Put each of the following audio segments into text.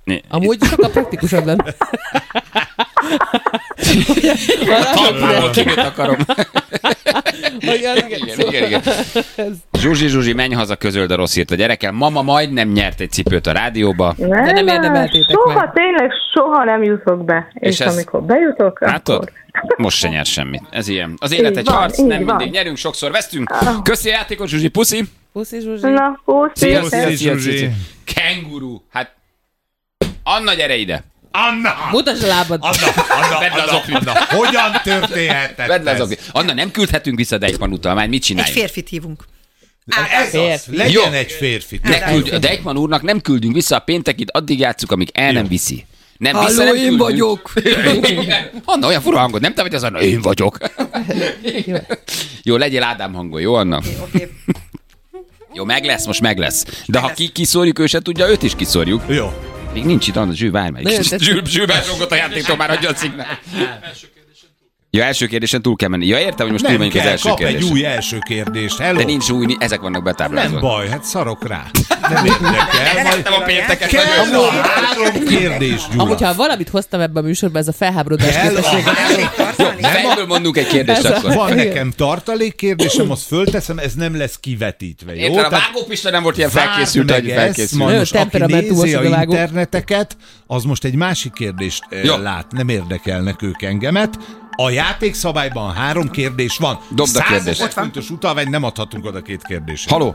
Amúgy sokkal praktikusabb lenne. Talpából kívét akarom. Igen. Zsuzsi, menj haza, közöld a rossz hírt a gyerekkel. Mama majdnem nyert egy cipőt a rádióba. De nem érdemeltétek meg. Tényleg soha nem jutok be. És amikor bejutok, akkor... Most se nyer semmit. Ez ilyen. Az élet egy harc, nem mindig nyerünk, sokszor vesztünk. Köszi a játékot, Zsuzsi, puszi. Puszi, Zsuzsi. Na, puszi. Szia. Kenguru. Hát, Anna, gyere ide. Anna! Mutasd a lábad. Anna, hogyan történhetett Vedd le az oklit. Anna, nem küldhetünk vissza Deichmann utalmányt, mit csináljunk? Egy férfit hívunk. Ez az, legyen egy férfi. A Deichmann úrnak nem küldünk vissza a péntekit, addig játsszuk, amíg el nem viszi. Nem vissza, nem én vagyok. Anna, olyan fura hangod, nem te vagy az Anna, én vagyok. Jó, legyél Ádám hangon, jó Anna? Oké. Jó, meg lesz. De ha kiszórjuk, ő se tudja, őt is kiszórjuk. Jó. Még nincs itt, Anna, Zsül, várj meg. Zsül besogott a játéktól, már adja a szignál. Ja, első kérdésen túl kell menni. Ja, értem, hogy most túl menjünk az első kérdésen. Kap egy új első kérdést. Hello. De nincs új, ezek vannak betáblázva. Nem baj, hát szarok rá. Nem érdekel. Nem a pénteket. Három kérdés, Gyula. Amúgy, ha valamit hoztam ebbe a műsorba, ez a felháborodás képesség. Fejből mondunk egy kérdést akkor. Van nekem tartalék kérdésem, azt fölteszem, ez nem lesz kivetítve, jó? Érted, a vágópista nem volt ilyen felkészült, hogy felkészült. Majd most aki nézi a interneteket, az most egy másik kérdést lát, nem érdekelnek ők engemet. A játékszabályban 3 kérdés van. Dobd a kérdést. 100 fontos utalványt nem adhatunk oda 2 kérdésre. Haló.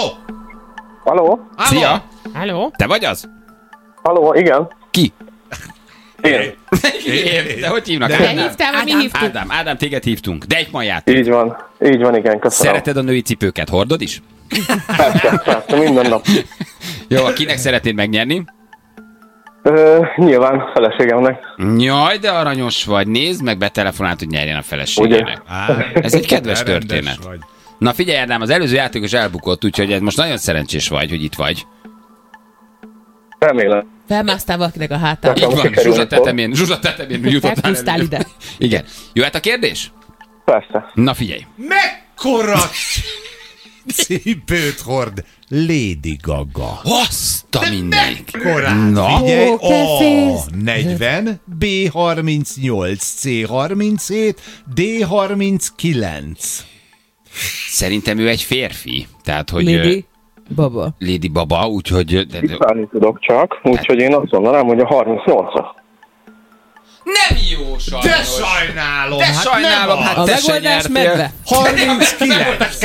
Szia. Halló. Te vagy az? Halló, igen. Ki? Én. De hogy hívnak? Te hívtál, vagy mi hívtuk? Ádám, téged hívtunk. Deichmann játék. Így van, igen, köszönöm. Szereted a női cipőket? Hordod is? Persze, minden nap. Jó, kinek szeretnéd megnyerni? Nyilván feleségemnek. Jaj, de aranyos vagy. Nézd meg, betelefonált, hogy nyerjen a feleségének. Ez egy kedves történet. Na figyelj, Ádám, az előző játékos elbukott, úgyhogy ez most nagyon szerencsés vagy, hogy itt vagy. Remélem. Felmásztál valakinek a hátába. Így van, Zsuzsa tetemén jutottál. Felkúsztál ide. Igen. Jöhet a kérdés? Persze. Na figyelj. Mekkora cipőt hord Lady Gaga? Azt a mindenik. Korán. Na. Figyelj, A40, B38, C37, D39. Szerintem ő egy férfi. Tehát, hogy... Lady Baba, úgyhogy... Tippelni tudok csak, úgyhogy én azt mondanám, hogy a 38-as. Nem jó, sajnos. De sajnálom. A megoldás medve. 39.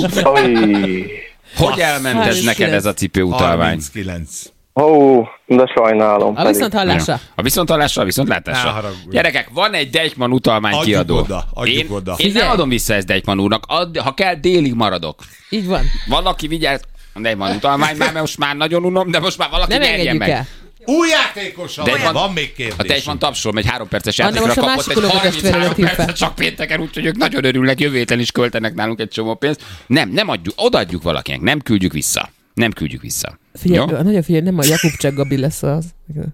Hogy elment ez neked ez a cipőutalvány? 39. De sajnálom. A viszonthallásra. A viszonthallásra, a viszontlátásra. Gyerekek, van egy Deichmann utalmány kiadó. Adjuk oda. Én nem adom vissza ezt Deichmann úrnak. Ha kell, délig maradok. Így van. Valaki vigyáz. Deichmann utalmány, már most már nagyon unom, de most már valaki nyerjen meg. El. Új játékosa van még kérdés. A Deichmann tapsol, egy 3 perces játékra kapott egy 33 percet csak pénteken, úgyhogy ők nagyon örülnek, jövő héten is költenek nálunk egy csomó pénzt. Nem adjuk, odaadjuk valakinek, nem küldjük vissza. Figyelj, nagyon figyelj, nem a Jakub Cseh Gabi lesz az.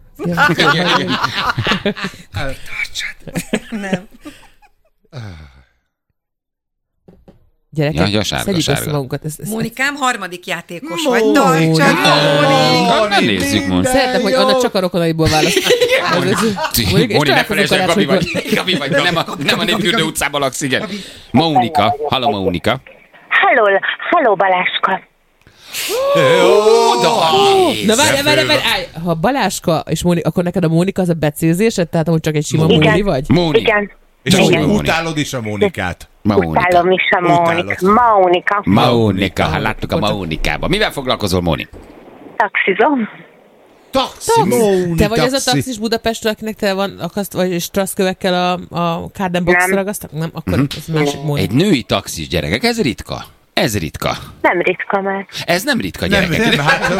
Nem. Gyerekek, szedjük össze magunkat. Mónikám, harmadik játékos vagy. Tartsad, Mónika! Nézzük most. Szeretem, hogy Anna csak a rokonaiból választ. Móni, ne felejtsd, Gabi vagy. Nem a Népfürdő utcában laksz, igen. Mónika. Halló, Mónika. Halló, Baláska. Na várj, ha Baláska és Mónika, akkor neked a Mónika az a becézésed? Tehát amúgy csak egy sima Móni vagy? Igen. És utálod is a Mónikát. Utálom is a Mónika, hát láttuk a Mónikába. Mivel foglalkozol, Móni? Taxizom. Te vagy az a taxis Budapestről, akinek te van akaszt, vagy strasszkövekkel a Carden-box ragasztak? Nem, akkor ez másik Móni. Egy női taxis, gyerekek, ez ritka. Nem ritka már. Ez nem ritka, gyerekek. Nem, hát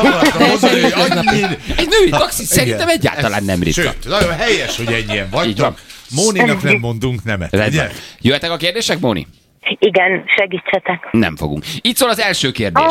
egy női taxis szerintem egyáltalán nem ritka. Sőt, nagyon helyes, hogy ennyien vagytok. Móninak nem mondunk nemet. Jöhetek a kérdések, Móni? Igen, segítsetek. Nem fogunk. Itt szól az első kérdés.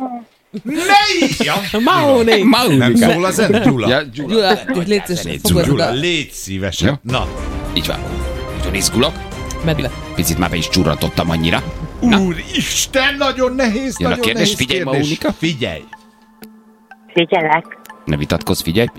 Móni! Nem szól az en, Gyula? Gyula, légy szívesen. Na. Így van. Nagyon izgulok. Medve. Picit már be is csurrantottam annyira. Úristen, nagyon nehéz, jön a kérdés. Figyelj, Mónika. Figyelj. Figyelek. Ne vitatkozz, figyelj.